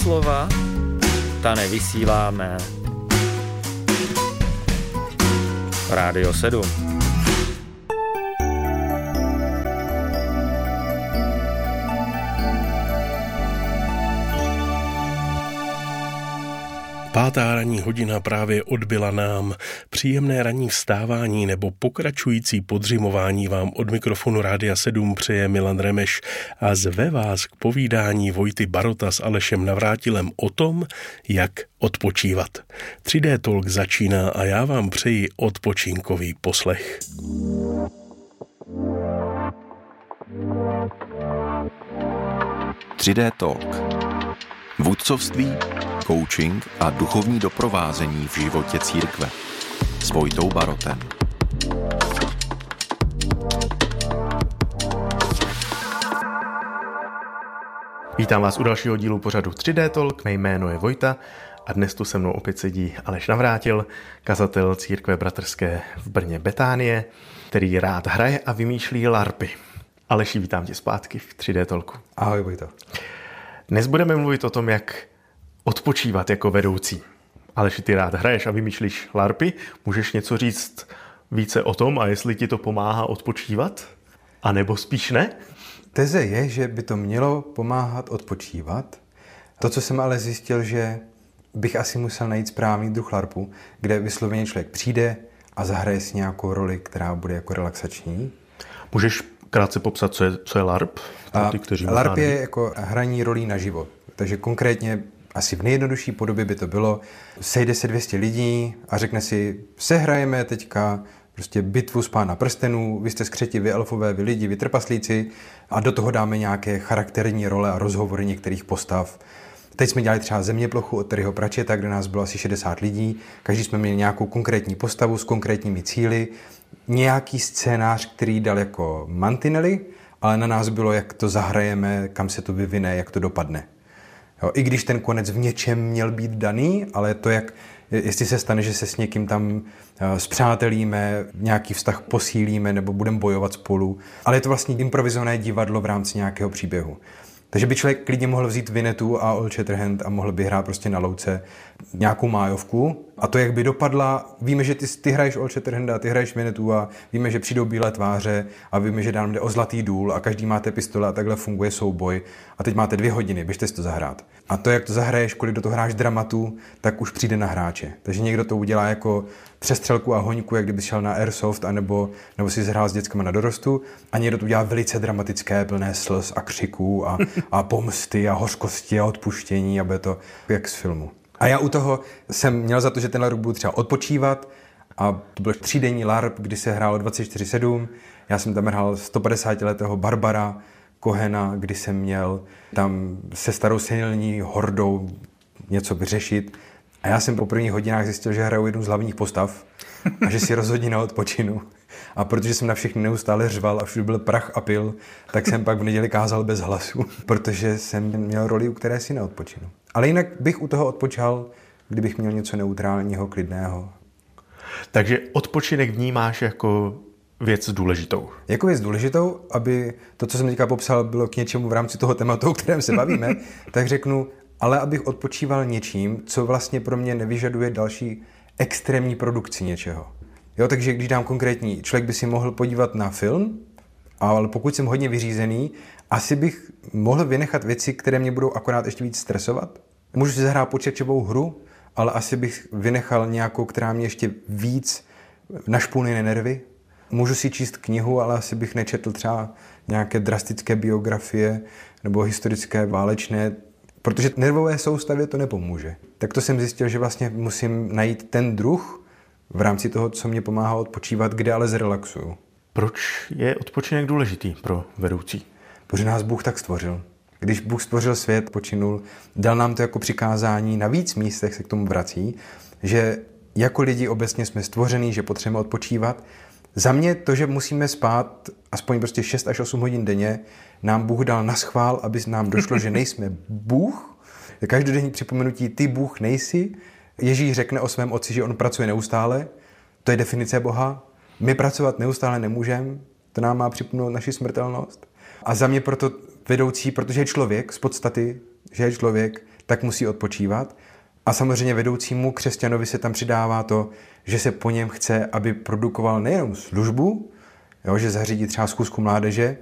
slova, ta nevysíláme. Rádio 7. Pátá ranní hodina právě odbyla nám. Příjemné ranní vstávání nebo pokračující podřimování vám od mikrofonu Rádia 7 přeje Milan Remeš a zve vás k povídání Vojty Barota s Alešem Navrátilem o tom, jak odpočívat. 3D Talk začíná a já vám přeji odpočinkový poslech. Tři Talk. Vůdcovství, coaching a duchovní doprovázení v životě církve. S Vojtou Barotem. Vítám vás u dalšího dílu pořadu 3D Talk, mé jméno je Vojta a dnes tu se mnou opět sedí Aleš Navrátil, kazatel církve bratrské v Brně Betánie, který rád hraje a vymýšlí larpy. Aleši, vítám tě zpátky v 3D Talku. Ahoj Vojto. Dnes budeme mluvit o tom, jak odpočívat jako vedoucí. Aleši, ty rád hraješ a vymýšlíš larpy. Můžeš něco říct více o tom a jestli ti to pomáhá odpočívat? A nebo spíš ne? Teze je, že by to mělo pomáhat odpočívat. To, co jsem ale zjistil, že bych asi musel najít správný druh larpu, kde vysloveně člověk přijde a zahraje si nějakou roli, která bude jako relaxační. Můžeš krátce popsat, co je larp? LARP je jako hraní rolí naživo. Takže konkrétně asi v nejjednodušší podobě by to bylo, sejde se 200 lidí a řekne si, sehrajeme teďka prostě bitvu z Pána prstenů, vy jste skřeti, vy elfové, vy lidi, vy trpaslíci a do toho dáme nějaké charakterní role a rozhovory některých postav. Teď jsme dělali třeba Zeměplochu od Terryho Pratchetta, kde nás bylo asi 60 lidí, každý jsme měli nějakou konkrétní postavu s konkrétními cíli, nějaký scénář, který dal jako mantinely, ale na nás bylo, jak to zahrajeme, kam se to vyvine, jak to dopadne. Jo, i když ten konec v něčem měl být daný, ale to, jestli se stane, že se s někým tam spřátelíme, nějaký vztah posílíme nebo budeme bojovat spolu. Ale je to vlastně improvizované divadlo v rámci nějakého příběhu. Takže by člověk klidně mohl vzít Vinetu a Old Shatterhand a mohl by hrát prostě na louce nějakou májovku. A to, jak by dopadla, víme, že ty hraješ Old Shatterhanda, ty hraješ Vinetu a víme, že přijdou bílé tváře a víme, že nám jde o zlatý důl a každý máte pistole a takhle funguje souboj. A teď máte 2 hodiny, běžte si to zahrát. A to, jak to zahraješ, kolik do toho hráš dramatu, tak už přijde na hráče. Takže někdo to udělá jako přestřelku a hoňku, jak kdyby šel na Airsoft, nebo si zhrál s dětskama na dorostu, a někdo to udělá velice dramatické, plné slz a křiků a pomsty a hořkosti a odpuštění, aby to jak z filmu. A já u toho jsem měl za to, že tenhle rok budu třeba odpočívat a to byl 3denní LARP, kdy se hrálo 24/7. Já jsem tam hrál 150letého Barbara Kohena, kdy jsem měl tam se starou senilní hordou něco vyřešit. A já jsem po prvních hodinách zjistil, že hraju jednu z hlavních postav a že si rozhodně neodpočinu. A protože jsem na všechny neustále řval a všude byl prach a pil, tak jsem pak v neděli kázal bez hlasu, protože jsem měl roli, u které si neodpočinu. Ale jinak bych u toho odpočal, kdybych měl něco neutrálního, klidného. Takže odpočinek vnímáš jako věc důležitou. Jako věc důležitou, aby to, co jsem teďka popsal, bylo k něčemu v rámci toho tématu, o kterém se bavíme, tak řeknu, ale abych odpočíval něčím, co vlastně pro mě nevyžaduje další extrémní produkci něčeho. Jo, takže když dám konkrétní, člověk by si mohl podívat na film, ale pokud jsem hodně vyřízený, asi bych mohl vynechat věci, které mě budou akorát ještě víc stresovat. Můžu si zahrát počítačovou hru, ale asi bych vynechal nějakou, která mě ještě víc našpůlne nervy. Můžu si číst knihu, ale asi bych nečetl třeba nějaké drastické biografie nebo historické válečné, protože nervové soustavě to nepomůže. Tak to jsem zjistil, že vlastně musím najít ten druh v rámci toho, co mě pomáhá odpočívat, kde ale zrelaxuju. Proč je odpočinek důležitý pro vedoucí? Protože nás Bůh tak stvořil. Když Bůh stvořil svět, počinul, dal nám to jako přikázání, na víc místech se k tomu vrací, že jako lidi obecně jsme stvoření, že potřebujeme odpočívat. Za mě to, že musíme spát aspoň prostě 6 až 8 hodin denně, nám Bůh dal naschvál, aby nám došlo, že nejsme Bůh. Každodenní připomenutí, ty Bůh nejsi. Ježíš řekne o svém otci, že on pracuje neustále. To je definice Boha. My pracovat neustále nemůžeme. To nám má připomenout naši smrtelnost. A za mě proto vedoucí, protože je člověk z podstaty, že je člověk, tak musí odpočívat. A samozřejmě vedoucímu křesťanovi se tam přidává to, že se po něm chce, aby produkoval nejenom službu, jo, že zařídí třeba schůzku mládeže,